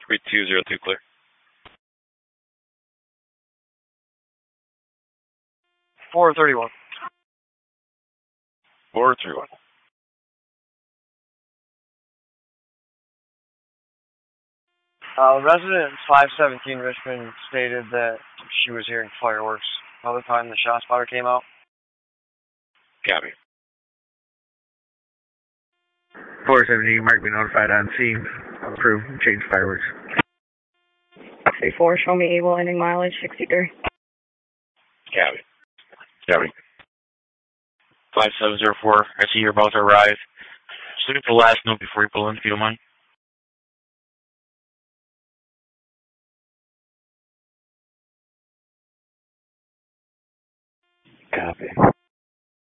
3202 clear. 431. 431. Resident 517 Richmond stated that she was hearing fireworks all the time the shot spotter came out. Copy. 417, mark me notified on scene. Approved. Change fireworks. 34, show me able ending mileage 63. Copy. Copy. 5704, I see you're about to arrive. Just looking for the last note before you pull in, if you don't mind. Copy.